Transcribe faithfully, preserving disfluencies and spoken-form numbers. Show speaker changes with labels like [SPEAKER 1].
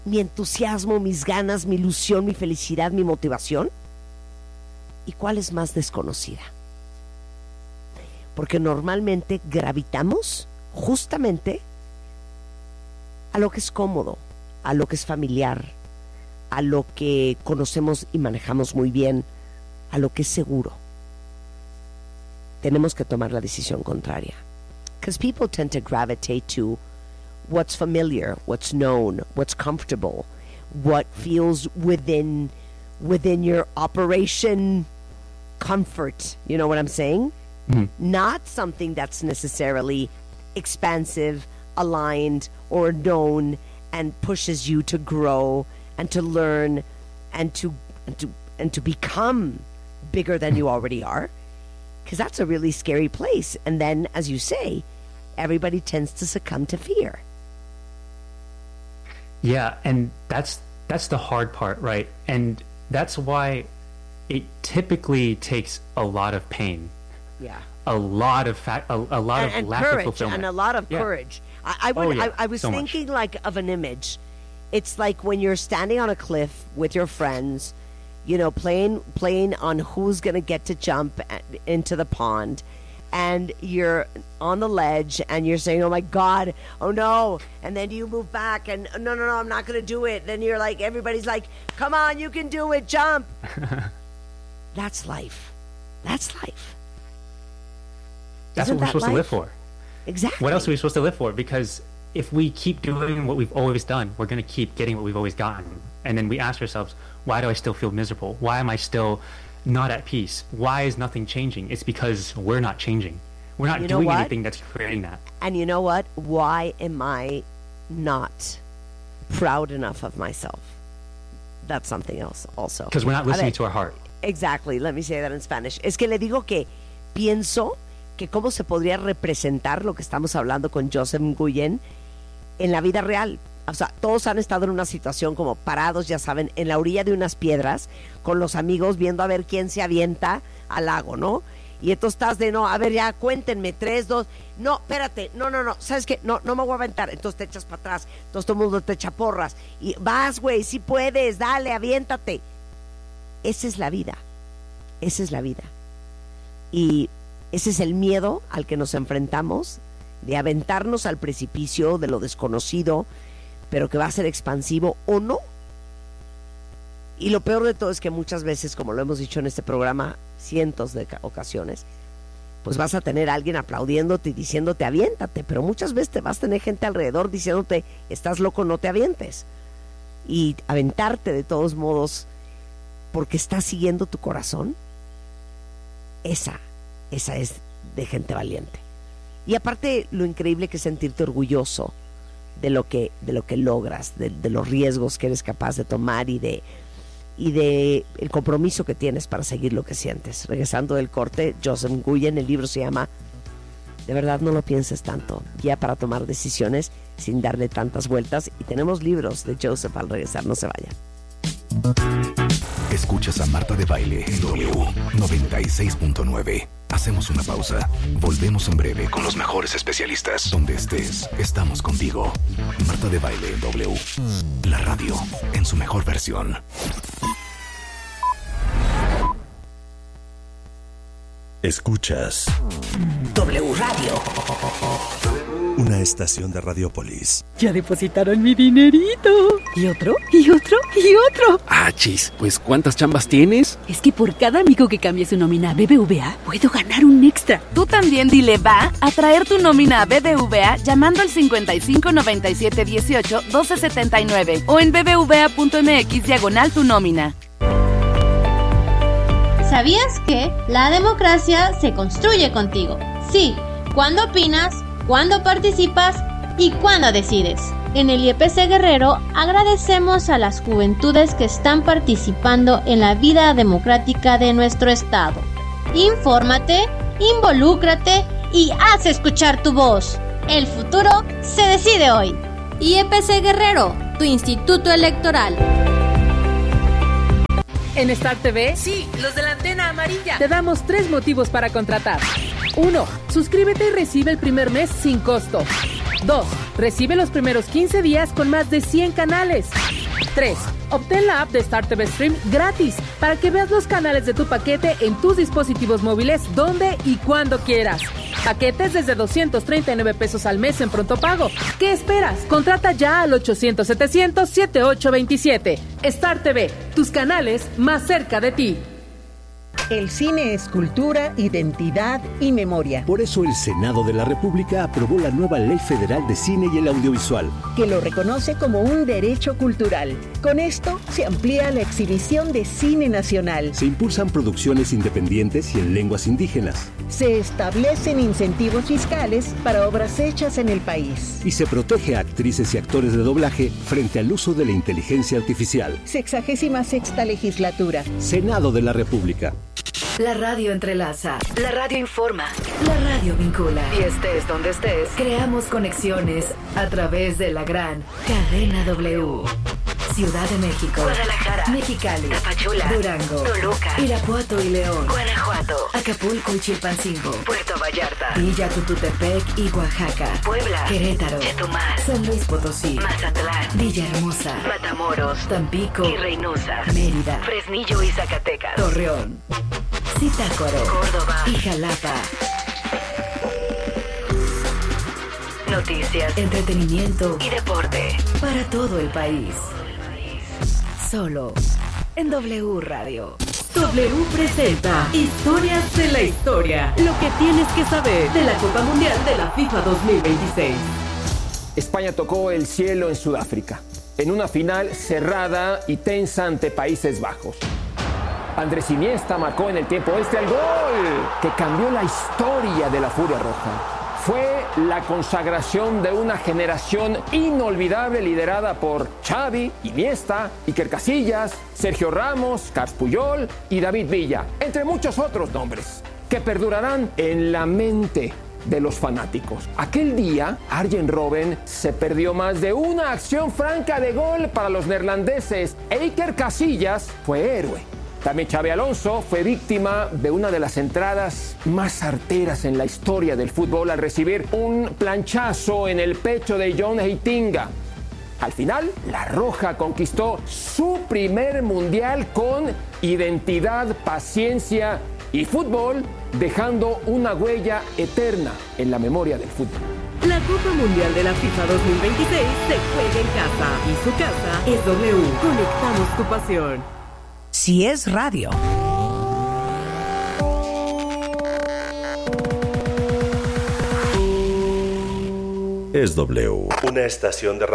[SPEAKER 1] mi entusiasmo, mis ganas, mi ilusión, mi felicidad, mi motivación? ¿Y cuál es más desconocida? Porque normalmente gravitamos justamente a lo que es cómodo, a lo que es familiar, a lo que conocemos y manejamos muy bien, a lo que es seguro. Tenemos que tomar la decisión contraria. Because people tend to gravitate to what's familiar, what's known, what's comfortable, what feels within within your operation comfort. You know what I'm saying? Mm-hmm. Not something that's necessarily expansive, aligned, or known and pushes you to grow and to learn and to and to and to become bigger than you already are. Because that's a really scary place. And then, as you say, everybody tends to succumb to fear.
[SPEAKER 2] Yeah, and that's that's the hard part, right? And that's why it typically takes a lot of pain.
[SPEAKER 1] Yeah.
[SPEAKER 2] A lot of fa- a, a lot
[SPEAKER 1] and,
[SPEAKER 2] of
[SPEAKER 1] and
[SPEAKER 2] lack
[SPEAKER 1] courage,
[SPEAKER 2] of fulfillment.
[SPEAKER 1] And a lot of
[SPEAKER 2] yeah.
[SPEAKER 1] courage. I, I would.
[SPEAKER 2] Oh, yeah.
[SPEAKER 1] I, I was
[SPEAKER 2] so
[SPEAKER 1] thinking
[SPEAKER 2] much.
[SPEAKER 1] like of an image. It's like when you're standing on a cliff with your friends, you know, playing playing on who's going to get to jump at, into the pond, and you're on the ledge and you're saying, oh my God, oh no, and then you move back and no, no, no, I'm not going to do it. Then you're like, everybody's like, come on, you can do it, jump. That's life. That's life.
[SPEAKER 2] That's
[SPEAKER 1] Isn't
[SPEAKER 2] what we're
[SPEAKER 1] that
[SPEAKER 2] supposed
[SPEAKER 1] life?
[SPEAKER 2] to live for.
[SPEAKER 1] Exactly.
[SPEAKER 2] What else are we supposed to live for? Because if we keep doing what we've always done, we're going to keep getting what we've always gotten. And then we ask ourselves, why do I still feel miserable? Why am I still not at peace? Why is nothing changing? It's because we're not changing. We're not
[SPEAKER 1] You know
[SPEAKER 2] doing
[SPEAKER 1] what?
[SPEAKER 2] anything that's creating that.
[SPEAKER 1] And you know what? Why am I not proud enough of myself? That's something else also.
[SPEAKER 2] Because we're not listening
[SPEAKER 1] ver,
[SPEAKER 2] to our heart.
[SPEAKER 1] Exactly. Let me say that in Spanish. Es que le digo que pienso que cómo se podría representar lo que estamos hablando con Joseph Nguyen en la vida real. O sea, todos han estado en una situación como parados, ya saben, en la orilla de unas piedras, con los amigos viendo a ver quién se avienta al lago, ¿no? Y entonces estás de, no, a ver, ya, cuéntenme, tres, dos, no, espérate, no, no, no, ¿sabes qué? No, no me voy a aventar, entonces te echas para atrás, entonces todo el mundo te echa porras, y vas, güey, sí puedes, dale, aviéntate. Esa es la vida, esa es la vida. Y ese es el miedo al que nos enfrentamos, de aventarnos al precipicio de lo desconocido, pero que va a ser expansivo o no. Y lo peor de todo es que muchas veces, como lo hemos dicho en este programa, cientos de ocasiones, pues vas a tener a alguien aplaudiéndote y diciéndote aviéntate, pero muchas veces te vas a tener gente alrededor diciéndote estás loco, no te avientes. Y aventarte de todos modos porque estás siguiendo tu corazón, esa, esa es de gente valiente. Y aparte lo increíble que es sentirte orgulloso de lo que, de lo que logras, de, de los riesgos que eres capaz de tomar y de y de el compromiso que tienes para seguir lo que sientes. Regresando del corte, Joseph Nguyen, el libro se llama De verdad no lo pienses tanto, guía para tomar decisiones sin darle tantas vueltas, y tenemos libros de Joseph al regresar, no se vayan.
[SPEAKER 3] Escuchas a Marta de Baile en W noventa y seis punto nueve. Hacemos una pausa. Volvemos en breve con los mejores especialistas. Donde estés, estamos contigo. Marta de Baile en W. La radio en su mejor versión.
[SPEAKER 4] Escuchas
[SPEAKER 1] W Radio,
[SPEAKER 4] una estación de Radiopolis.
[SPEAKER 5] Ya depositaron mi dinerito. ¿Y otro? ¿Y otro? ¿Y otro?
[SPEAKER 6] Ah, chis, pues ¿cuántas chambas tienes?
[SPEAKER 5] Es que por cada amigo que cambie su nómina a B B V A, puedo ganar un extra.
[SPEAKER 7] Tú también dile va a traer tu nómina a B B V A llamando al cincuenta y cinco noventa y siete dieciocho doce setenta y nueve o en bbva.mx diagonal tu nómina.
[SPEAKER 8] ¿Sabías que la democracia se construye contigo? Sí, cuando opinas, cuando participas y cuando decides. En el I E P C Guerrero agradecemos a las juventudes que están participando en la vida democrática de nuestro estado. Infórmate, involúcrate y haz escuchar tu voz. El futuro se decide hoy. I E P C Guerrero, tu instituto electoral.
[SPEAKER 5] En Star T V,
[SPEAKER 9] sí, los de la antena amarilla,
[SPEAKER 5] te damos tres motivos para contratar. Uno, suscríbete y recibe el primer mes sin costo. Dos, recibe los primeros quince días con más de cien canales. tres. Obtén la app de Star T V Stream gratis para que veas los canales de tu paquete en tus dispositivos móviles donde y cuando quieras. Paquetes desde doscientos treinta y nueve pesos al mes en pronto pago. ¿Qué esperas? Contrata ya al ochocientos setecientos setenta y ocho veintisiete. Star T V, tus canales más cerca de ti.
[SPEAKER 10] El cine es cultura, identidad y memoria.
[SPEAKER 11] Por eso el Senado de la República aprobó la nueva Ley Federal de Cine y el Audiovisual,
[SPEAKER 10] que lo reconoce como un derecho cultural. Con esto se amplía la exhibición de cine nacional.
[SPEAKER 11] Se impulsan producciones independientes y en lenguas indígenas.
[SPEAKER 10] Se establecen incentivos fiscales para obras hechas en el país.
[SPEAKER 11] Y se protege a actrices y actores de doblaje frente al uso de la inteligencia artificial.
[SPEAKER 10] Sexagésima sexta legislatura.
[SPEAKER 11] Senado de la República.
[SPEAKER 12] La radio entrelaza, la radio informa, la radio vincula. Y estés donde estés, creamos conexiones a través de la gran cadena W. Ciudad de México, Guadalajara, Mexicali, Tapachula, Durango, Toluca, Irapuato y León, Guanajuato, Acapulco y Chilpancingo, Puerto Vallarta, Villa Tututepec y Oaxaca, Puebla, Querétaro, Chetumal, San Luis Potosí, Mazatlán, Villahermosa, Matamoros, Tampico y Reynosa, Mérida, Fresnillo y Zacatecas, Torreón, Zitácuaro, Córdoba y Jalapa. Noticias, entretenimiento y deporte para todo el país. Solo en W Radio.
[SPEAKER 13] W presenta Historias de la Historia. Lo que tienes que saber de la Copa Mundial de la FIFA dos mil veintiséis.
[SPEAKER 14] España tocó el cielo en Sudáfrica, en una final cerrada y tensa ante Países Bajos. Andrés Iniesta marcó en el tiempo extra el gol que cambió la historia de la Furia Roja. Fue la consagración de una generación inolvidable liderada por Xavi, Iniesta, Iker Casillas, Sergio Ramos, Carles Puyol y David Villa, entre muchos otros nombres, que perdurarán en la mente de los fanáticos. Aquel día, Arjen Robben se perdió más de una acción franca de gol para los neerlandeses e Iker Casillas fue héroe. También Xabi Alonso fue víctima de una de las entradas más arteras en la historia del fútbol al recibir un planchazo en el pecho de John Heitinga. Al final, la Roja conquistó su primer mundial con identidad, paciencia y fútbol, dejando una huella eterna en la memoria del fútbol.
[SPEAKER 13] La Copa Mundial de la FIFA dos mil veintiséis se juega en casa y su casa es W. Conectamos tu pasión.
[SPEAKER 1] Si es radio.
[SPEAKER 4] Es W, una estación de radio.